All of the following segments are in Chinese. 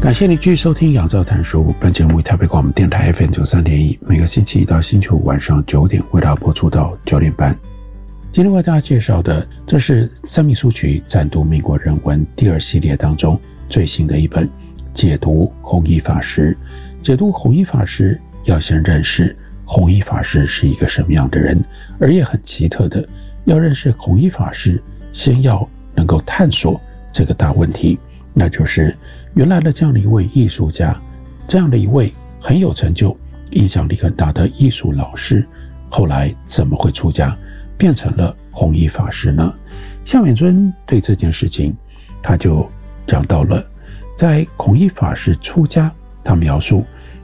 感谢你继续收听杨照谈书，本节目以台北广播电台 FM93.1，每个星期一到星期五晚上9点为大家播出到9点半。今天为大家介绍的，这是三民书局展读民国人文第2系列当中最新的一本，解读弘一法师。解读弘一法师，要先认识弘一法师是一个什么样的人，而也很奇特的，要认识弘一法师，先要能够探索这个大问题，那就是原来的这样的一位艺术家，这样的一位很有成就、影响力很大的艺术老师，后来怎么会出家，变成了弘一法师呢？夏丏尊对这件事情，他就讲到了，在弘一法师出家，他描述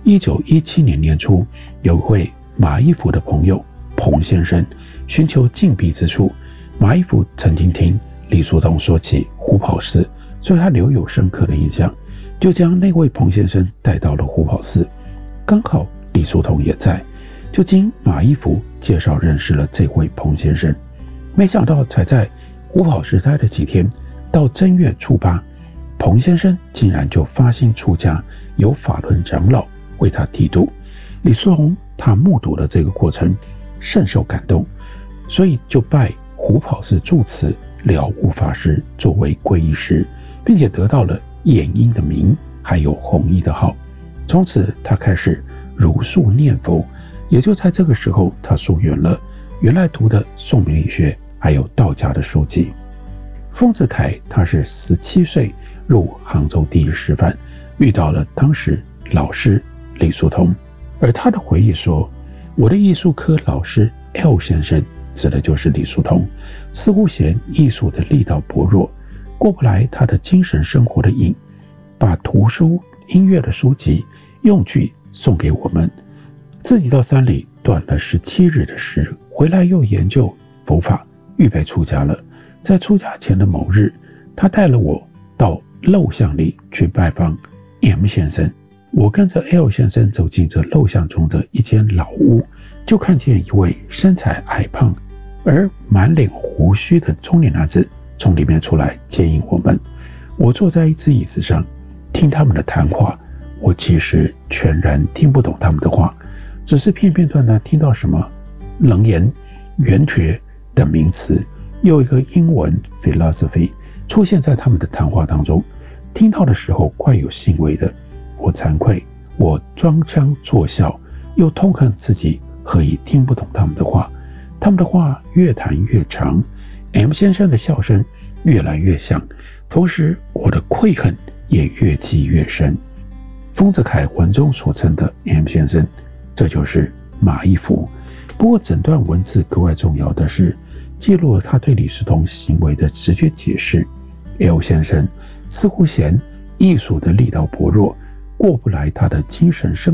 1917年年初，有一位马一甫的朋友彭先生寻求禁闭之处，马一甫曾经听李叔同说起虎跑寺，所以他留有深刻的印象，就将那位彭先生带到了虎跑寺。刚好李叔同也在，就经马一甫介绍认识了这位彭先生。没想到才在虎跑寺待了几天，到正月初8，彭先生竟然就发心出家，由法轮长老为他剃度。李叔同他目睹了这个过程，甚受感动，所以就拜虎跑寺住持了悟法师作为皈依师，并且得到了眼音的名，还有弘一的号。从此他开始如数念佛，也就在这个时候，他溯源了原来读的宋明理学还有道家的书籍。丰子恺他是17岁入杭州第一师范，遇到了当时老师李叔同，而他的回忆说，我的艺术科老师 L 先生指的就是李叔同，似乎嫌艺术的力道薄弱，过不来他的精神生活的瘾，把图书音乐的书籍用具送给我们，自己到山里断了17日的食，回来又研究佛法，预备出家了。在出家前的某日，他带了我到陋巷里去拜访 M 先生。我跟着 L 先生走进这陋巷中的一间老屋，就看见一位身材矮胖而满脸胡须的中年男子从里面出来接应我们。我坐在一只椅子上听他们的谈话，我其实全然听不懂他们的话，只是片片段段听到什么楞严、圆觉等名词，又一个英文 philosophy 出现在他们的谈话当中，听到的时候怪有兴味的。我惭愧，我装腔作笑，又痛恨自己何以听不懂他们的话。他们的话越谈越长， M 先生的笑声越来越响，同时我的愧恨也越积越深。丰子恺文中所称的 M 先生，这就是马一甫。不过整段文字格外重要的是记录了他对李叔同行为的直觉解释。 L 先生似乎嫌艺术的力道薄弱，过不来他的精神生